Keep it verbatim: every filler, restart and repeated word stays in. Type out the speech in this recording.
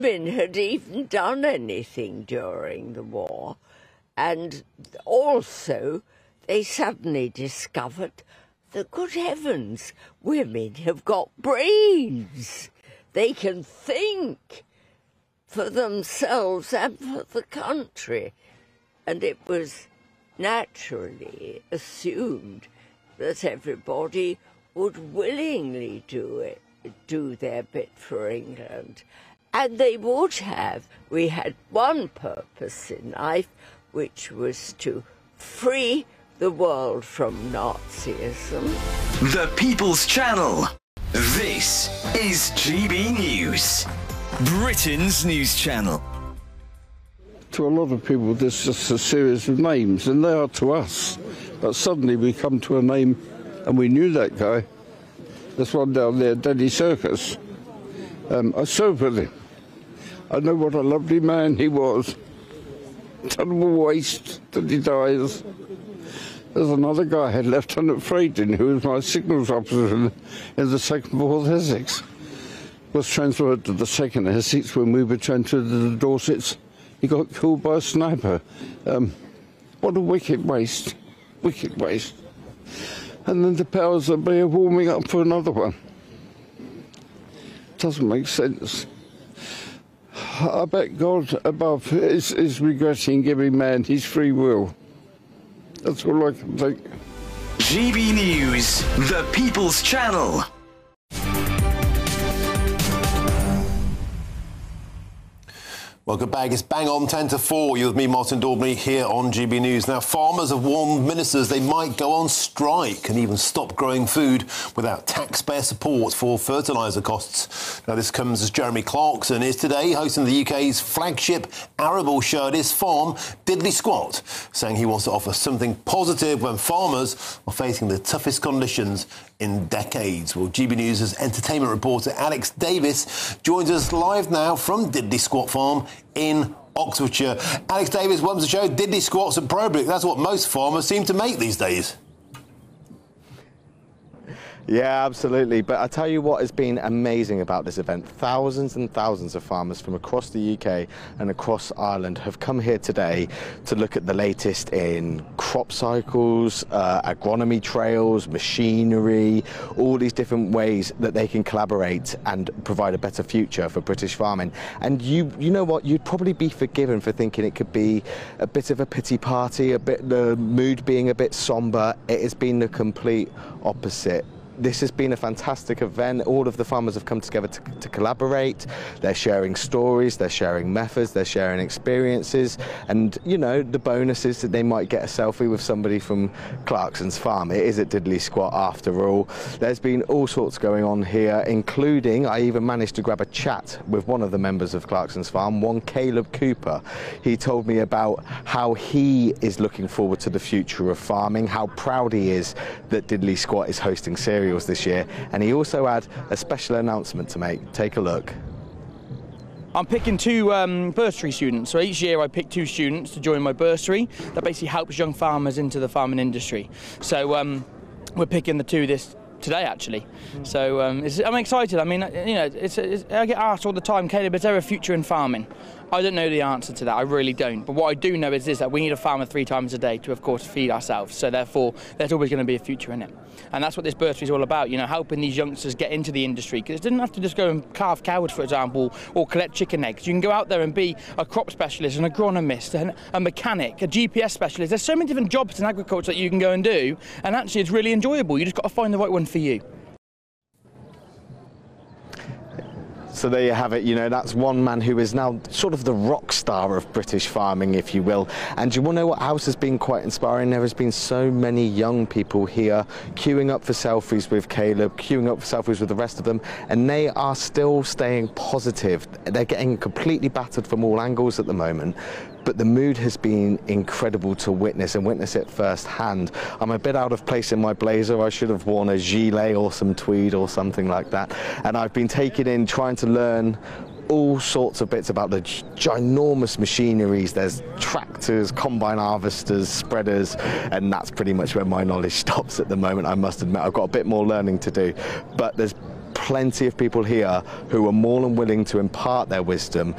women had even done anything during the war, and also they suddenly discovered that, good heavens, women have got brains. They can think for themselves and for the country. And it was naturally assumed that everybody would willingly do it, do their bit for England. And they would have. We had one purpose in life, which was to free the world from Nazism. The People's Channel. This is G B News, Britain's news channel. To a lot of people, this is just a series of names, and they are to us. But suddenly we come to a name, and we knew that guy. This one down there, Daddy Circus. Um, I served with him. I know what a lovely man he was. Terrible waste that he dies. There's another guy, Lieutenant Fraden, who was my signals officer in, in the second Fourth Essex. Was transferred to the second Essex when we were transferred to the Dorsets. He got killed by a sniper. Um, what a wicked waste. Wicked waste. And then the powers that be are warming up for another one. Doesn't make sense. I bet God above is, is regretting giving man his free will. That's all I can think. G B News, the People's Channel. Well, good bag. It's bang on ten to four. You're with me, Martin Daubney, here on G B News. Now, farmers have warned ministers they might go on strike and even stop growing food without taxpayer support for fertiliser costs. Now, this comes as Jeremy Clarkson is today hosting the U K's flagship arable show at his farm, Diddley Squat, saying he wants to offer something positive when farmers are facing the toughest conditions in decades. Well, G B News' entertainment reporter Alex Davis joins us live now from Diddley Squat Farm in Oxfordshire. Alex Davis, welcome to the show. Diddley Squats and Probrick, that's what most farmers seem to make these days. Yeah, absolutely. But I tell you what has been amazing about this event. Thousands and thousands of farmers from across the U K and across Ireland have come here today to look at the latest in crop cycles, uh, agronomy trails, machinery, all these different ways that they can collaborate and provide a better future for British farming. And you, you know what, you'd probably be forgiven for thinking it could be a bit of a pity party, a bit the mood being a bit sombre. It has been the complete opposite. This has been a fantastic event. All of the farmers have come together to, to collaborate. They're sharing stories, they're sharing methods, they're sharing experiences, and, you know, the bonus is that they might get a selfie with somebody from Clarkson's farm. It is at Diddley Squat after all. There's been all sorts going on here, including, I even managed to grab a chat with one of the members of Clarkson's farm, one Caleb Cooper. He told me about how he is looking forward to the future of farming, how proud he is that Diddley Squat is hosting cereals this year, and he also had a special announcement to make. Take a look. I'm picking two um, bursary students. So each year I pick two students to join my bursary that basically helps young farmers into the farming industry. So um, we're picking the two this today actually. So um, it's, I'm excited. I mean, you know, it's, it's, I get asked all the time, Caleb, is there a future in farming? I don't know the answer to that, I really don't. But what I do know is this, that we need a farmer three times a day to, of course, feed ourselves. So therefore, there's always going to be a future in it. And that's what this bursary is all about, you know, helping these youngsters get into the industry. Because it doesn't have to just go and carve cows, for example, or collect chicken eggs. You can go out there and be a crop specialist, an agronomist, an, a mechanic, a G P S specialist. There's so many different jobs in agriculture that you can go and do. And actually, it's really enjoyable. You just got to find the right one for you. So there you have it. You know, that's one man who is now sort of the rock star of British farming, if you will. And you want to know what else has been quite inspiring? There has been so many young people here queuing up for selfies with Caleb, queuing up for selfies with the rest of them, and they are still staying positive. They're getting completely battered from all angles at the moment. But the mood has been incredible to witness and witness it firsthand. I'm a bit out of place in my blazer. I should have worn a gilet or some tweed or something like that. And I've been taken in trying to learn all sorts of bits about the ginormous machineries. There's tractors, combine harvesters, spreaders, and that's pretty much where my knowledge stops at the moment, I must admit. I've got a bit more learning to do. But there's plenty of people here who are more than willing to impart their wisdom